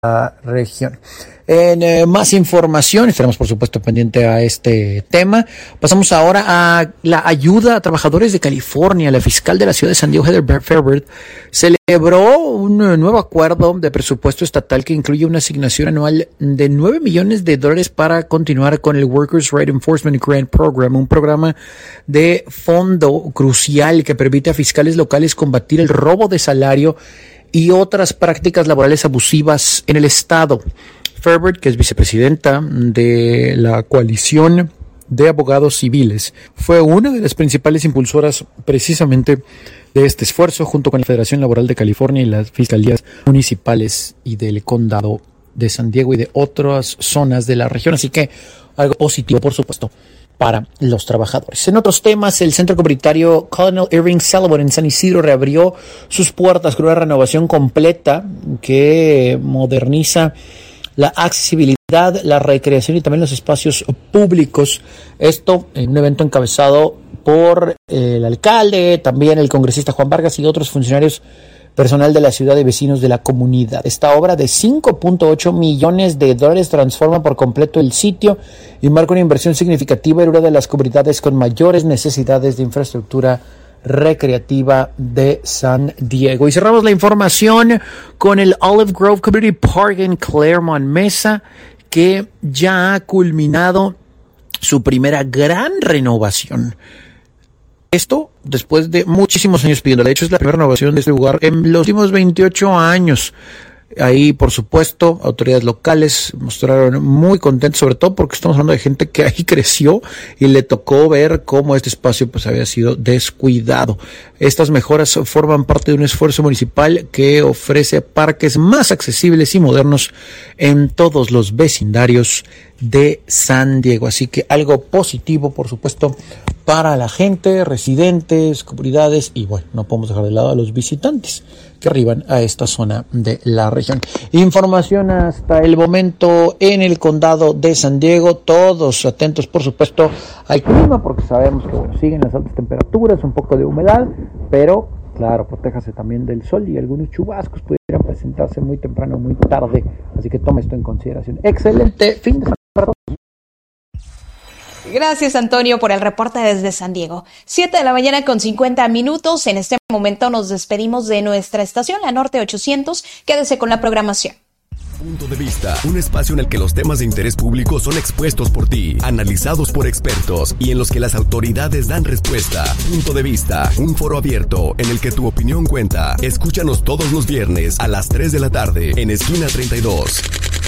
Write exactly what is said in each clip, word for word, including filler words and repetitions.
la región. En eh, más información, estaremos por supuesto pendiente a este tema. Pasamos ahora a la ayuda a trabajadores de California. La fiscal de la ciudad de San Diego, Heather Fairburn, celebró un nuevo acuerdo de presupuesto estatal que incluye una asignación anual de nueve millones de dólares para continuar con el Workers' Right Enforcement Grant Program, un programa de fondo crucial que permite a fiscales locales combatir el robo de salario y otras prácticas laborales abusivas en el estado. Fairburn, que es vicepresidenta de la coalición de abogados civiles, fue una de las principales impulsoras precisamente de este esfuerzo, junto con la Federación Laboral de California y las fiscalías municipales y del condado de San Diego y de otras zonas de la región. Así que algo positivo, por supuesto, para los trabajadores. En otros temas, el centro comunitario Colonel Irving Sullivan en San Isidro reabrió sus puertas con una renovación completa que moderniza la accesibilidad, la recreación y también los espacios públicos. Esto en un evento encabezado por el alcalde, también el congresista Juan Vargas y otros funcionarios personal de la ciudad y vecinos de la comunidad. Esta obra de cinco punto ocho millones de dólares transforma por completo el sitio y marca una inversión significativa en una de las comunidades con mayores necesidades de infraestructura recreativa de San Diego. Y cerramos la información con el Olive Grove Community Park en Claremont Mesa, que ya ha culminado su primera gran renovación. Esto después de muchísimos años pidiendo. De hecho, es la primera renovación de este lugar en los últimos veintiocho años. Ahí, por supuesto, autoridades locales mostraron muy contentos, sobre todo porque estamos hablando de gente que ahí creció y le tocó ver cómo este espacio pues había sido descuidado. Estas mejoras forman parte de un esfuerzo municipal que ofrece parques más accesibles y modernos en todos los vecindarios de San Diego. Así que algo positivo, por supuesto, para la gente, residentes, comunidades y bueno, no podemos dejar de lado a los visitantes que arriban a esta zona de la región. Información hasta el momento en el condado de San Diego. Todos atentos, por supuesto, al clima, porque sabemos que bueno, siguen las altas temperaturas, un poco de humedad, pero claro, protéjase también del sol y algunos chubascos pudieran presentarse muy temprano o muy tarde. Así que tome esto en consideración. Excelente fin de semana para todos. Gracias, Antonio, por el reporte desde San Diego. Siete de la mañana con cincuenta minutos. En este momento nos despedimos de nuestra estación, la Norte ochocientos. Quédese con la programación. Punto de Vista, un espacio en el que los temas de interés público son expuestos por ti, analizados por expertos y en los que las autoridades dan respuesta. Punto de Vista, un foro abierto en el que tu opinión cuenta. Escúchanos todos los viernes a las tres de la tarde en Esquina treinta y dos.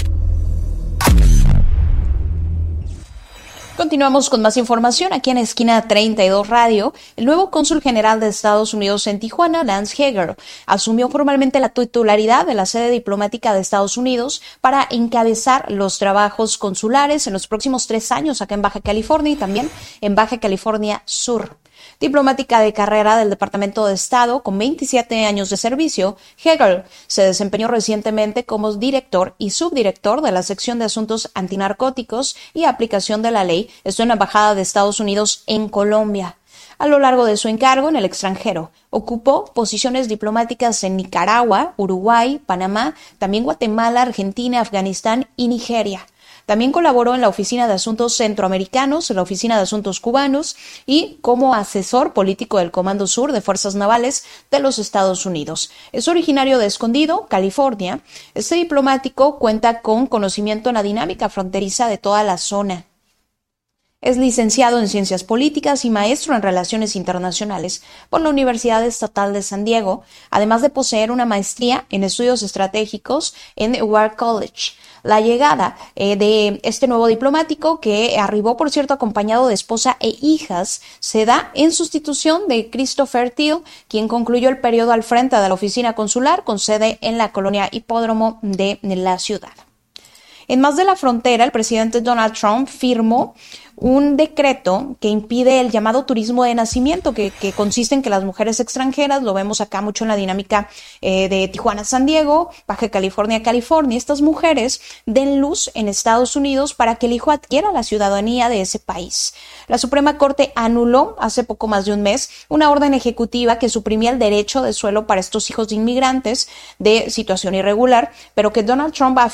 Continuamos con más información aquí en Esquina treinta y dos Radio. El nuevo cónsul general de Estados Unidos en Tijuana, Lance Hagel, asumió formalmente la titularidad de la sede diplomática de Estados Unidos para encabezar los trabajos consulares en los próximos tres años acá en Baja California y también en Baja California Sur. Diplomática de carrera del Departamento de Estado con veintisiete años de servicio, Hagel se desempeñó recientemente como director y subdirector de la sección de asuntos antinarcóticos y aplicación de la ley, esto en la Embajada de Estados Unidos en Colombia. A lo largo de su encargo en el extranjero, ocupó posiciones diplomáticas en Nicaragua, Uruguay, Panamá, también Guatemala, Argentina, Afganistán y Nigeria. También colaboró en la Oficina de Asuntos Centroamericanos, en la Oficina de Asuntos Cubanos y como asesor político del Comando Sur de Fuerzas Navales de los Estados Unidos. Es originario de Escondido, California. Este diplomático cuenta con conocimiento en la dinámica fronteriza de toda la zona. Es licenciado en Ciencias Políticas y maestro en Relaciones Internacionales por la Universidad Estatal de San Diego, además de poseer una maestría en Estudios Estratégicos en Ward College. La llegada eh, de este nuevo diplomático, que arribó, por cierto, acompañado de esposa e hijas, se da en sustitución de Christopher Thiel, quien concluyó el periodo al frente de la oficina consular con sede en la colonia Hipódromo de la ciudad. En más de la frontera, el presidente Donald Trump firmó un decreto que impide el llamado turismo de nacimiento, que, que consiste en que las mujeres extranjeras, lo vemos acá mucho en la dinámica eh, de Tijuana-San Diego, Baja California-California, estas mujeres den luz en Estados Unidos para que el hijo adquiera la ciudadanía de ese país. La Suprema Corte anuló hace poco más de un mes una orden ejecutiva que suprimía el derecho de suelo para estos hijos de inmigrantes de situación irregular, pero que Donald Trump